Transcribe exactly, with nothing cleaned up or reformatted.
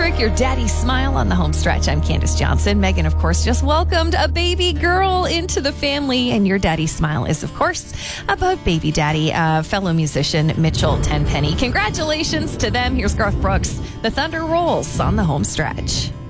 Patrick, your daddy smile on the home stretch. I'm Candace Johnson. Megan, of course, just welcomed a baby girl into the family. And your daddy smile is, of course, about baby daddy, uh, fellow musician Mitchell Tenpenny. Congratulations to them. Here's Garth Brooks. The Thunder rolls on the home stretch.